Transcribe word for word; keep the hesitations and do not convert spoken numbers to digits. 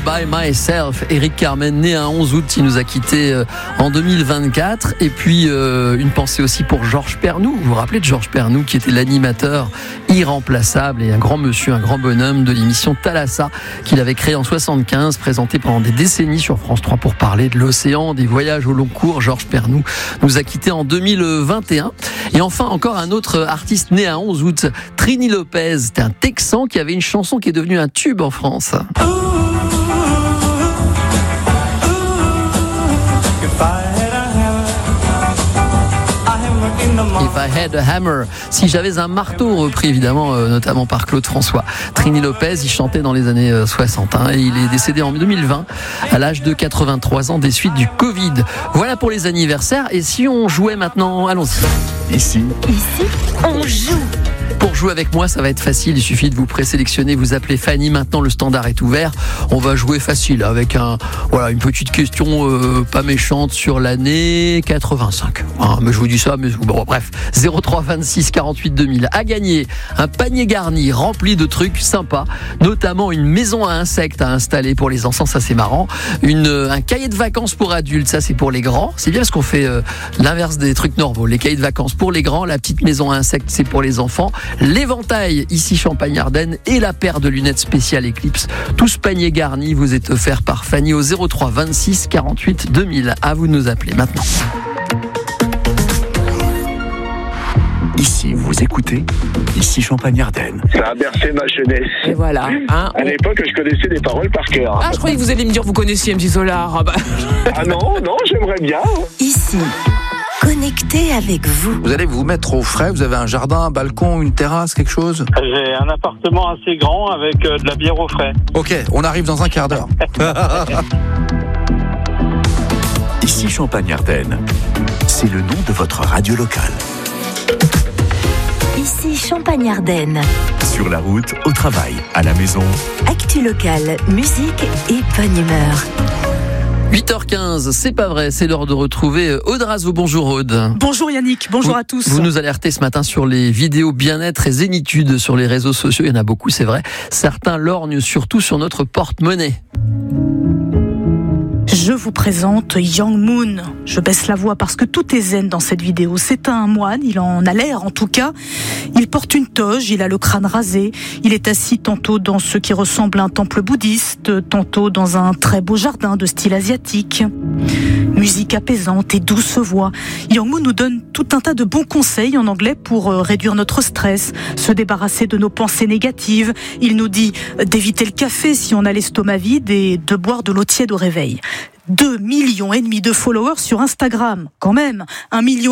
by Myself. Eric Carmen, né un onze août, il nous a quittés euh, en deux mille vingt-quatre. Et puis euh, une pensée aussi pour Georges Pernou. Vous vous rappelez de Georges Pernou, qui était l'animateur irremplaçable et un grand monsieur, un grand bonhomme de l'émission Thalassa, qu'il avait créé en soixante-quinze, présenté pendant des décennies sur France trois pour parler de l'océan, des voyages au long cours. Georges Pernou nous a quittés en deux mille vingt et un. Et enfin, encore un autre artiste né un onze août, Trini Lopez. C'était un Texan qui avait une chanson qui est devenue un tube en France. If I had a hammer, si j'avais un marteau, repris évidemment euh, notamment par Claude François. Trini Lopez, il chantait dans les années euh, soixante hein, et il est décédé en deux mille vingt à l'âge de quatre-vingt-trois ans des suites du Covid. Voilà pour les anniversaires. Et si on jouait maintenant, allons-y. Ici. Ici, on joue. Pour jouer avec moi, ça va être facile. Il suffit de vous présélectionner. Vous appelez Fanny. Maintenant, le standard est ouvert. On va jouer facile avec un, voilà, une petite question euh, pas méchante sur l'année quatre-vingt-cinq. Hein, mais je vous dis ça, mais bon, bref. zéro trois vingt-six quarante-huit deux mille. À gagner un panier garni rempli de trucs sympas, notamment une maison à insectes à installer pour les enfants. Ça, c'est marrant. Une, un cahier de vacances pour adultes. Ça, c'est pour les grands. C'est bien parce qu'on fait euh, l'inverse des trucs normaux. Les cahiers de vacances pour les grands. La petite maison à insectes, c'est pour les enfants. L'éventail, ici Champagne-Ardenne, et la paire de lunettes spéciales Eclipse. Tout ce panier garni vous est offert par Fanny au zéro trois vingt-six quarante-huit deux mille. À vous de nous appeler maintenant. Ici, vous écoutez, ici Champagne-Ardenne. Ça a bercé ma jeunesse. Et voilà. Hein, À l'époque, je connaissais des paroles par cœur. Ah, je croyais que vous alliez me dire que vous connaissiez M C Solar. Ah, bah. Ah non, non, j'aimerais bien. Ici, connecté avec vous. Vous allez vous mettre au frais, vous avez un jardin, un balcon, une terrasse, quelque chose ? J'ai un appartement assez grand avec euh, de la bière au frais. Ok, on arrive dans un quart d'heure. Ici Champagne-Ardenne. C'est le nom de votre radio locale. Ici, Champagne-Ardenne. Sur la route, au travail, à la maison. Actu locale, musique et bonne humeur. huit heures quinze, c'est pas vrai, c'est l'heure de retrouver Aude Razeau. Bonjour Aude. Bonjour Yannick, bonjour vous, à tous. Vous nous alertez ce matin sur les vidéos bien-être et zénitude sur les réseaux sociaux. Il y en a beaucoup, c'est vrai. Certains lorgnent surtout sur notre porte-monnaie. Je vous présente Yang Moon. Je baisse la voix parce que tout est zen dans cette vidéo. C'est un moine, il en a l'air en tout cas. Il porte une toge, il a le crâne rasé. Il est assis tantôt dans ce qui ressemble à un temple bouddhiste, tantôt dans un très beau jardin de style asiatique. Musique apaisante et douce voix. Yang Moon nous donne tout un tas de bons conseils en anglais pour réduire notre stress, se débarrasser de nos pensées négatives. Il nous dit d'éviter le café si on a l'estomac vide et de boire de l'eau tiède au réveil. Deux millions et demi de followers sur Instagram, quand même. Un million